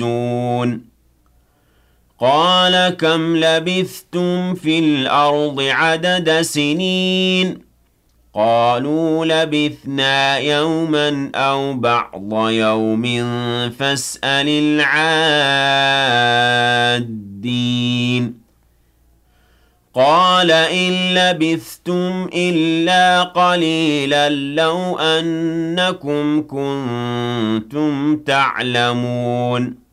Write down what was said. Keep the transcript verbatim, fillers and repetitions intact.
تعدون قال كم لبثتم في الأرض عدد سنين قالوا لبثنا يوما أو بعض يوم فاسأل العادين قال إن لبثتم إلا قليلا لو أنكم كنتم تعلمون